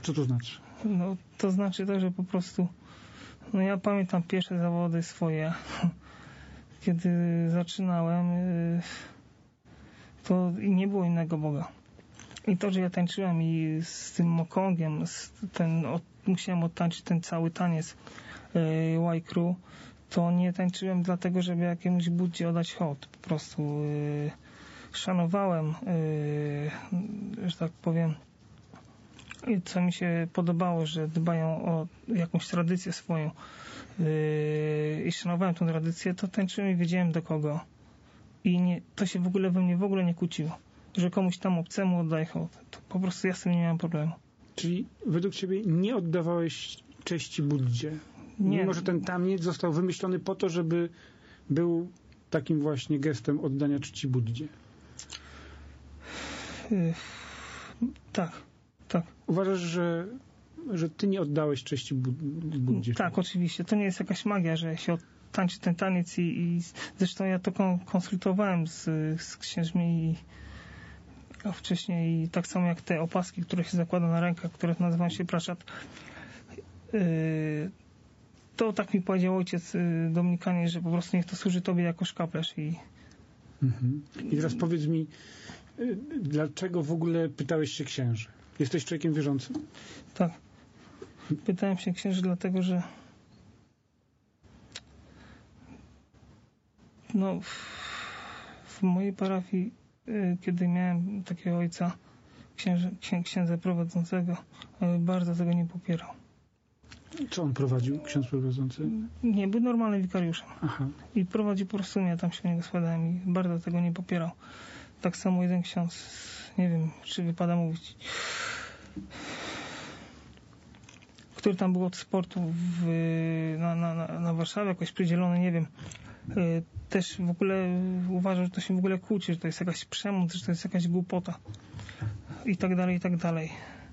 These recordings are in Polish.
Co to znaczy? No, to znaczy to, że po prostu no ja pamiętam pierwsze zawody swoje, kiedy zaczynałem, to i nie było innego Boga. I to, że ja tańczyłem i z tym mokongiem, musiałem odtańczyć ten cały taniec Y-Crew, to nie tańczyłem dlatego, żeby jakiemuś Buddzie oddać hołd. Po prostu szanowałem, że tak powiem, co mi się podobało, że dbają o jakąś tradycję swoją i szanowałem tę tradycję, to tańczyłem i wiedziałem do kogo. I to się w ogóle we mnie w ogóle nie kłóciło, że komuś tam obcemu oddaj hołd. To po prostu ja z tym nie miałem problemu. Czyli według ciebie nie oddawałeś cześci Buddzie? Nie. Mimo, że ten taniec został wymyślony po to, żeby był takim właśnie gestem oddania czci Buddzie. Tak. Uważasz, że ty nie oddałeś cześci Buddzie? Tak, oczywiście. To nie jest jakaś magia, że się tańczy ten taniec i zresztą ja to konsultowałem z księżmi a wcześniej, tak samo jak te opaski, które się zakłada na rękach, które nazywają się praszat. To tak mi powiedział ojciec Dominikanin, że po prostu niech to służy tobie jako szkaplerz. I teraz powiedz mi, dlaczego w ogóle pytałeś się księży? Jesteś człowiekiem wierzącym? Tak. Pytałem się księży dlatego, że no w mojej parafii, kiedy miałem takiego ojca, księdza prowadzącego, bardzo tego nie popierał. Co on prowadził, ksiądz prowadzący? Nie, był normalnym wikariuszem. Aha. I prowadził po prostu mnie, tam się u niego składałem i bardzo tego nie popierał. Tak samo jeden ksiądz, nie wiem, czy wypada mówić, który tam był od sportu na Warszawie, jakoś przydzielony, nie wiem, też w ogóle uważał, że to się w ogóle kłóci, że to jest jakaś przemoc, że to jest jakaś głupota i tak dalej, i tak dalej.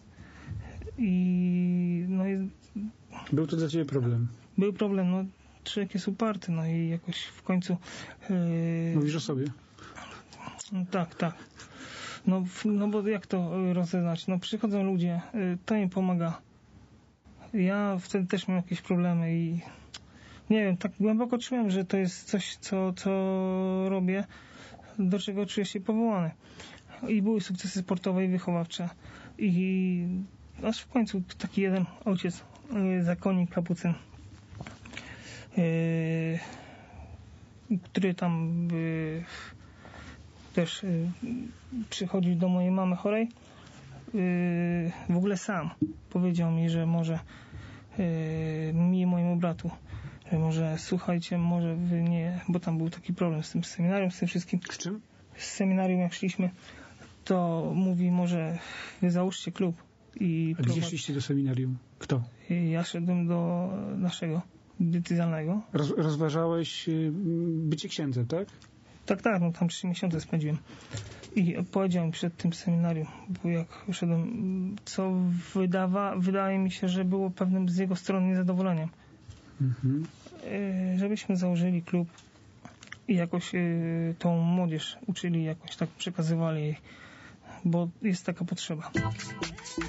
Był to dla ciebie problem? Był problem, no człowiek jest uparty, no i jakoś w końcu... Mówisz o sobie? Tak. No bo jak to rozeznać? No przychodzą ludzie, to im pomaga. Ja wtedy też miałem jakieś problemy i nie wiem, tak głęboko czułem, że to jest coś, co robię, do czego czuję się powołany. I były sukcesy sportowe i wychowawcze. I aż w końcu taki jeden ojciec, zakonnik kapucyn, który tam też przychodził do mojej mamy chorej, w ogóle sam powiedział mi, że może mi i mojemu bratu, że może słuchajcie, może wy nie, bo tam był taki problem z tym seminarium, z tym wszystkim. Z czym? Z seminarium jak szliśmy, to mówi, może wy załóżcie klub. A gdzie szliście do seminarium? Kto? Ja szedłem do naszego diecezjalnego. Rozważałeś bycie księdzem, tak? Tak, no tam 3 miesiące spędziłem. I powiedział mi przed tym seminarium, bo jak szedłem, co wydaje mi się, że było pewnym z jego strony niezadowoleniem. Żebyśmy założyli klub i jakoś tą młodzież uczyli, jakoś tak przekazywali jej, bo jest taka potrzeba.